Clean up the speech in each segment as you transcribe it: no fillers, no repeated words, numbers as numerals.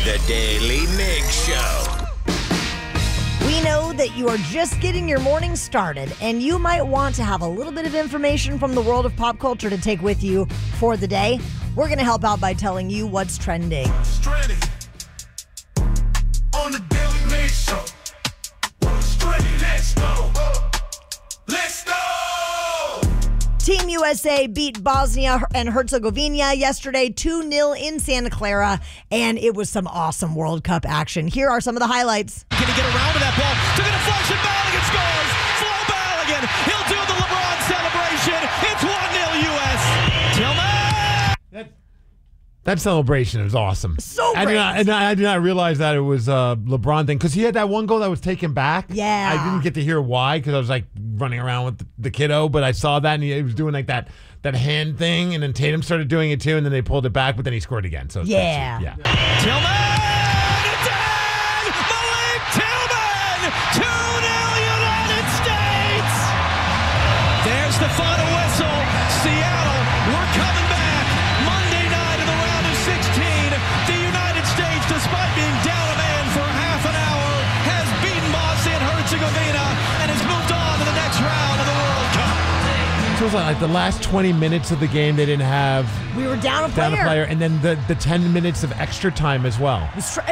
The Daily Mig Show. We know that you are just getting your morning started, and you might want to have a little bit of information from the world of pop culture to take with you for the day. We're going to help out by telling you what's trending. What's trending on the Daily Mig Show? What's trending? Let's go. Let's go. Team USA beat Bosnia and Herzegovina yesterday 2-0 in Santa Clara, and it was some awesome World Cup action. Here are some of the highlights. Can he get around to that ball? To the deflection, Balogun scores! Flo Balogun, he'll do the LeBron celebration. It's 1-0 U.S. Tillman! That celebration was awesome. So I great. did not realize that it was a LeBron thing because he had that one goal that was taken back. Yeah. I didn't get to hear why because I was like running around with the kiddo, but I saw that and he was doing like that hand thing, and then Tatum started doing it too, and then they pulled it back, but then he scored again. So it's Yeah. crazy. Tillman! It's in! Malik Tillman! 2-0 United States! There's the final whistle. Seattle, we're coming back. Monday night in the round of 16. The United States, despite being down a man for half an hour, has beaten Bosnia and Herzegovina and has moved on to the next round of the World Cup. So it was like the last 20 minutes of the game they didn't have We were down a down a player. player, and then the 10 minutes of extra time as well.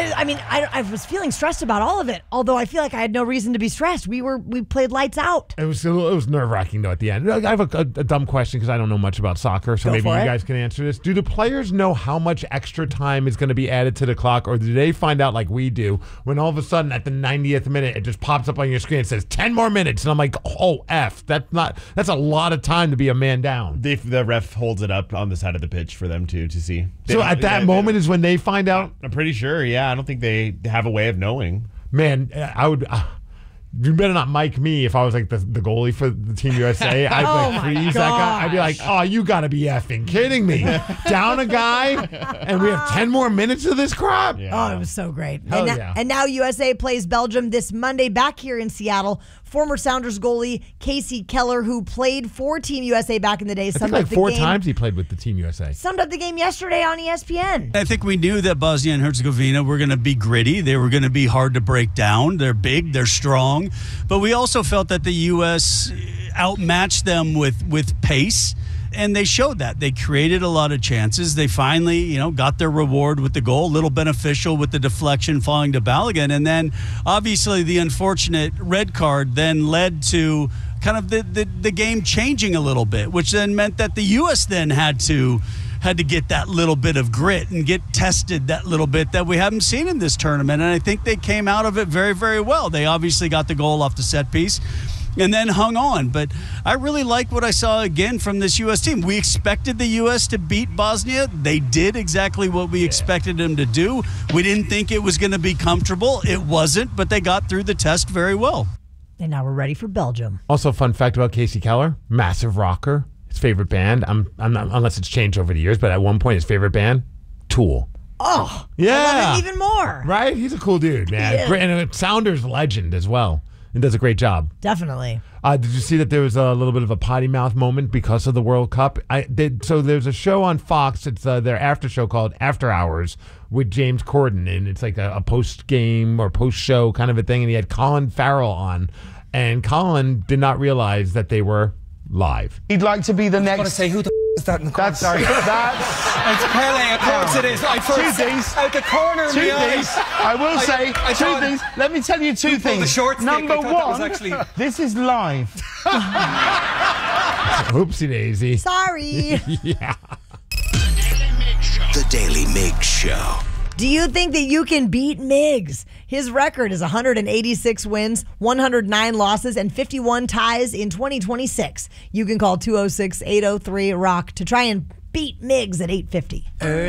I was feeling stressed about all of it, although I feel like I had no reason to be stressed. We played lights out. It was nerve-wracking, though, at the end. I have a dumb question because I don't know much about soccer, so Go maybe you for it. guys can answer this. Do the players know how much extra time is going to be added to the clock, or do they find out like we do when all of a sudden at the 90th minute it just pops up on your screen and says 10 more minutes, and I'm like, oh, F. That's a lot of time to be a man down. The ref holds it up on the side of the pitch for them to see. So at that moment is when they find out? I'm pretty sure, yeah. I don't think they have a way of knowing. Man, I would... you better not mic me if I was like the goalie for the Team USA. I'd Oh like my freeze that guy. I'd be like, gosh. oh, you got to be effing kidding me. Down a guy, and we have 10 more minutes of this crap? Oh, it was so great. Hell And, yeah. and now USA plays Belgium this Monday back here in Seattle. Former Sounders goalie Casey Keller, who played for Team USA back in the day, I think like the 4 game. times he played with the Team USA. Summed up the game yesterday on ESPN. I think we knew that Bosnia and Herzegovina were going to be gritty. They were going to be hard to break down. They're big, they're strong. But we also felt that the U.S. outmatched them with pace. And they showed that. They created a lot of chances. They finally, got their reward with the goal, a little beneficial with the deflection falling to Balogun. And then, obviously, the unfortunate red card then led to kind of the game changing a little bit, which then meant that the U.S. then had to get that little bit of grit and get tested that little bit that we haven't seen in this tournament. And I think they came out of it very, very well. They obviously got the goal off the set piece and then hung on. But I really like what I saw again from this U.S. team. We expected the U.S. to beat Bosnia. They did exactly what we expected them to do. We didn't think it was going to be comfortable. It wasn't, but they got through the test very well. And now we're ready for Belgium. Also, fun fact about Casey Keller, massive rocker. His favorite band, I'm not, unless it's changed over the years, but at one point his favorite band, Tool. Oh, Yeah. I love it even more. Right? He's a cool dude, man. Yeah. Great, and a Sounders legend as well. And does a great job. Definitely. Did you see that there was a little bit of a potty mouth moment because of the World Cup? So there's a show on Fox. It's their after show called After Hours with James Corden, and it's like a post game or post show kind of a thing. And he had Colin Farrell on, and Colin did not realize that they were live. He'd like to be the next. I want to say, who the is that in the corner? That's It's Pele, of course it is. Two Ds. Out the corner of Two the eye. Ds. I will say I two thought- Ds. Let me tell you two pulled the things. short stick. Number I thought that was one, actually- this is live. Oopsie daisy. Sorry. Yeah. The Daily Mig Show. Do you think that you can beat Miggs? His record is 186 wins, 109 losses, and 51 ties in 2026. You can call 206-803-ROCK to try and beat Miggs at 850.